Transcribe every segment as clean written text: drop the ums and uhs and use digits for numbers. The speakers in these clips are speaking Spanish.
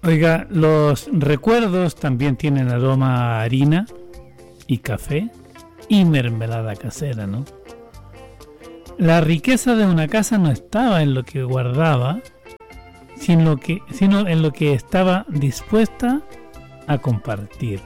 Oiga, los recuerdos también tienen aroma a harina y café y mermelada casera, ¿no? La riqueza de una casa no estaba en lo que guardaba, sino en lo que estaba dispuesta a compartir.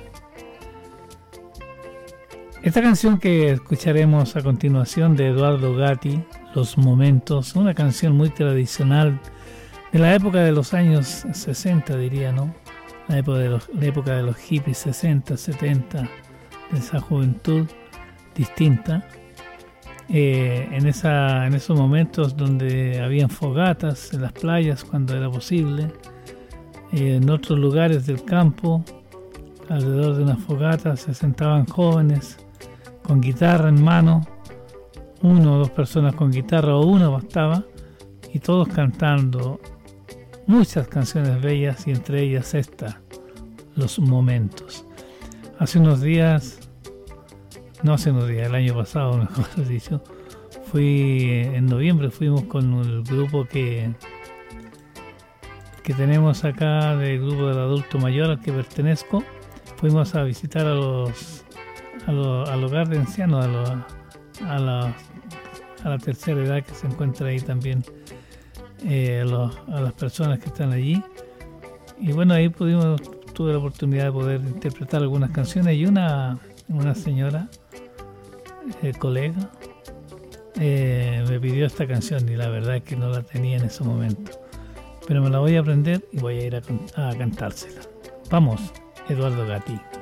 Esta canción que escucharemos a continuación de Eduardo Gatti, Los Momentos, una canción muy tradicional de la época de los años 60, diría, ¿no? La época de los hippies, 60, 70, de esa juventud distinta. En esos momentos donde habían fogatas en las playas cuando era posible, en otros lugares del campo, alrededor de una fogata se sentaban jóvenes con guitarra en mano, uno o dos personas con guitarra o una bastaba, y todos cantando muchas canciones bellas y entre ellas esta, Los Momentos. El año pasado, mejor dicho, en noviembre fuimos con el grupo que tenemos acá, del grupo del adulto mayor al que pertenezco. Fuimos a visitar al hogar de ancianos, a la tercera edad que se encuentra ahí también, a las personas que están allí. Y bueno, ahí tuve la oportunidad de poder interpretar algunas canciones, y una señora, colega, me pidió esta canción, y la verdad es que no la tenía en ese momento, pero me la voy a aprender y voy a ir a cantársela. Vamos, Eduardo Gatti.